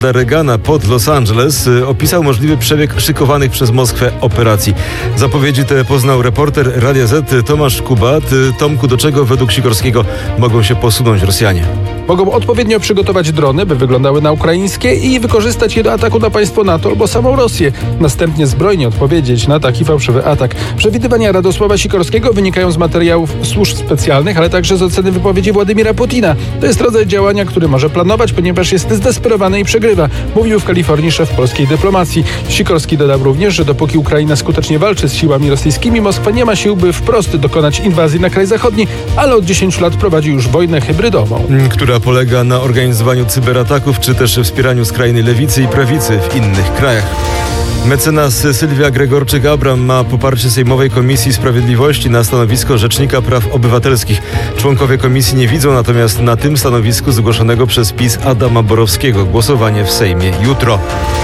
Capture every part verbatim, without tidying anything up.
Reagana pod Los Angeles opisał możliwy przebieg szykowanych przez Moskwę operacji. Zapowiedzi te poznał reporter Radia Z Tomasz Kubat. Tomku, do czego według Sikorskiego mogą się posunąć Rosjanie? Mogą odpowiednio przygotować drony, by wyglądały na ukraińskie i wykorzystać je do ataku na państwo NATO albo samą Rosję. Następnie zbrojnie odpowiedzieć na taki fałszywy atak. Przewidywania Radosława Sikorskiego wynikają z materiałów służb specjalnych, ale także z oceny wypowiedzi Władimira Putina. To jest rodzaj działania, który może planować, ponieważ jest zdesperowany i przegrywa, mówił w Kalifornii szef polskiej dyplomacji. Sikorski dodał również, że dopóki Ukraina skutecznie walczy z siłami rosyjskimi, Moskwa nie ma sił, by wprost dokonać inwazji na kraj zachodni, ale od dziesięciu lat prowadzi już wojnę hybrydową, która polega na organizowaniu cyberataków czy też wspieraniu skrajnej lewicy i prawicy w innych krajach. Mecenas Sylwia Gregorczyk-Abram ma poparcie Sejmowej Komisji Sprawiedliwości na stanowisko Rzecznika Praw Obywatelskich. Członkowie komisji nie widzą natomiast na tym stanowisku zgłoszonego przez PiS Adama Borowskiego głosowanie w Sejmie jutro.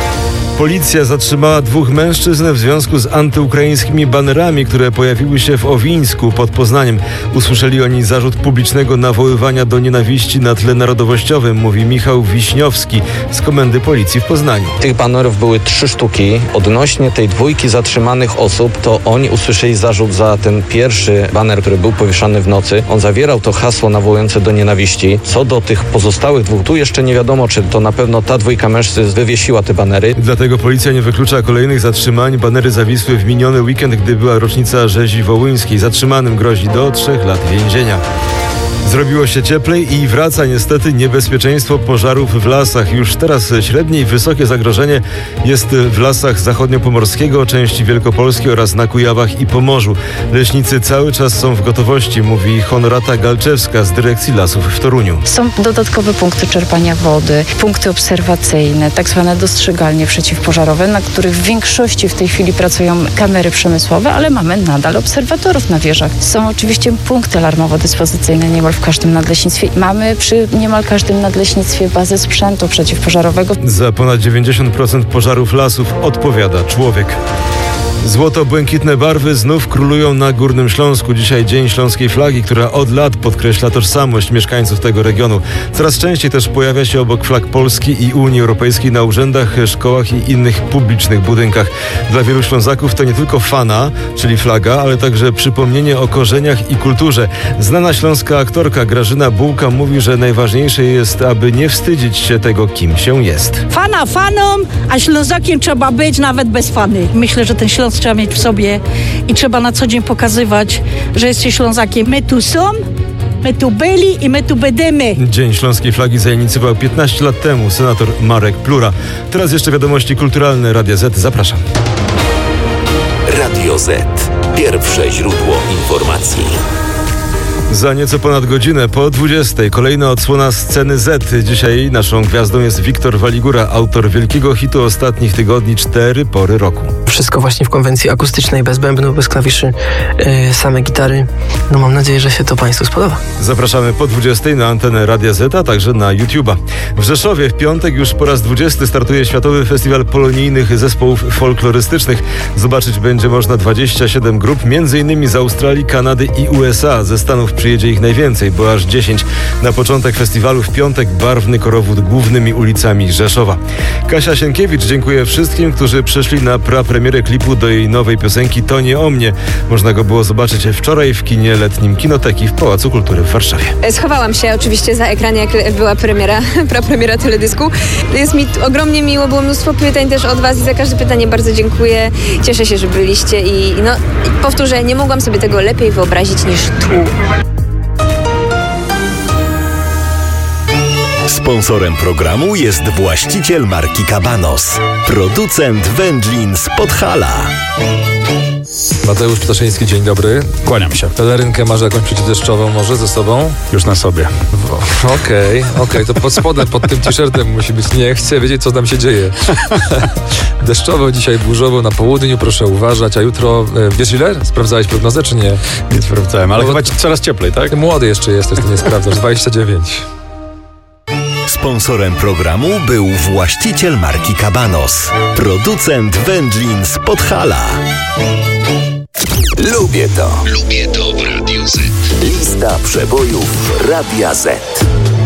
Policja zatrzymała dwóch mężczyzn w związku z antyukraińskimi banerami, które pojawiły się w Owińsku pod Poznaniem. Usłyszeli oni zarzut publicznego nawoływania do nienawiści na tle narodowościowym, mówi Michał Wiśniowski z Komendy Policji w Poznaniu. Tych banerów były trzy sztuki. Odnośnie tej dwójki zatrzymanych osób, to oni usłyszeli zarzut za ten pierwszy baner, który był powieszany w nocy. On zawierał to hasło nawołujące do nienawiści. Co do tych pozostałych dwóch, tu jeszcze nie wiadomo, czy to na pewno ta dwójka mężczyzn wywiesiła te banery. Dlatego policja nie wyklucza kolejnych zatrzymań. Banery zawisły w miniony weekend, gdy była rocznica rzezi wołyńskiej. Zatrzymanym grozi do trzech lat więzienia. Zrobiło się cieplej i wraca niestety niebezpieczeństwo pożarów w lasach. Już teraz średnie i wysokie zagrożenie jest w lasach zachodniopomorskiego, części Wielkopolski oraz na Kujawach i Pomorzu. Leśnicy cały czas są w gotowości, mówi Honorata Galczewska z Dyrekcji Lasów w Toruniu. Są dodatkowe punkty czerpania wody, punkty obserwacyjne, tak zwane dostrzegalnie przeciwpożarowe, na których w większości w tej chwili pracują kamery przemysłowe, ale mamy nadal obserwatorów na wieżach. Są oczywiście punkty alarmowo-dyspozycyjne niemal w każdym nadleśnictwie. Mamy przy niemal każdym nadleśnictwie bazę sprzętu przeciwpożarowego. Za ponad dziewięćdziesiąt procent pożarów lasów odpowiada człowiek. Złoto-błękitne barwy znów królują na Górnym Śląsku. Dzisiaj Dzień Śląskiej Flagi, która od lat podkreśla tożsamość mieszkańców tego regionu. Coraz częściej też pojawia się obok flag Polski i Unii Europejskiej na urzędach, szkołach i innych publicznych budynkach. Dla wielu Ślązaków to nie tylko fana, czyli flaga, ale także przypomnienie o korzeniach i kulturze. Znana śląska aktorka Grażyna Bułka mówi, że najważniejsze jest, aby nie wstydzić się tego, kim się jest. Fana fanom, a Ślązakiem trzeba być nawet bez fany. Myślę, że ten Śląsk trzeba mieć w sobie i trzeba na co dzień pokazywać, że jesteś Ślązakiem. My tu są, my tu byli i my tu będziemy. Dzień Śląskiej Flagi zainicjował piętnaście lat temu senator Marek Plura. Teraz jeszcze wiadomości kulturalne Radia Z. Zapraszam. Radio Z. Pierwsze źródło informacji. Za nieco ponad godzinę po dwudziestej kolejna odsłona Sceny Z. Dzisiaj naszą gwiazdą jest Wiktor Waligura, autor wielkiego hitu ostatnich tygodni Cztery pory roku. Wszystko właśnie w konwencji akustycznej, bez bębnów, bez klawiszy, yy, same gitary. No mam nadzieję, że się to Państwu spodoba. Zapraszamy po dwudziestej na antenę Radia Z, a także na YouTube'a. W Rzeszowie w piątek już po raz dwudziesty startuje Światowy Festiwal Polonijnych Zespołów Folklorystycznych. Zobaczyć będzie można dwadzieścia siedem grup, między innymi z Australii, Kanady i U S A. Ze Stanów przyjedzie ich najwięcej, bo aż dziesięć. Na początek festiwalu w piątek barwny korowód głównymi ulicami Rzeszowa. Kasia Sienkiewicz dziękuję wszystkim, którzy przyszli na prapremierę klipu do jej nowej piosenki To nie o mnie. Można go było zobaczyć wczoraj w kinie letnim Kinoteki w Pałacu Kultury w Warszawie. Schowałam się oczywiście za ekran, jak była premiera, prapremiera teledysku. Jest mi ogromnie miło, było mnóstwo pytań też od Was i za każde pytanie bardzo dziękuję. Cieszę się, że byliście i no powtórzę, nie mogłam sobie tego lepiej wyobrazić niż tu. Sponsorem programu jest właściciel marki Cabanos, producent wędlin z Podhala. Mateusz Ptaszyński, dzień dobry. Kłaniam się. Pelerynkę masz jakąś przeciwdeszczową może ze sobą? Już na sobie. Okej, okej, okay. To pod spodem, pod tym t-shirtem musi być. Nie chcę wiedzieć, co tam się dzieje. Deszczowo, dzisiaj burzowo na południu, proszę uważać. A jutro, wiesz ile? Sprawdzałeś prognozę, czy nie? Nie sprawdzałem, ale no, chyba coraz cieplej, tak? Ty młody jeszcze jesteś, to nie sprawdzasz. dwadzieścia dziewięć. Sponsorem programu był właściciel marki Cabanos, producent wędlin z Podhala. Lubię to. Lubię to w Radiu Z. Lista przebojów Radia Z.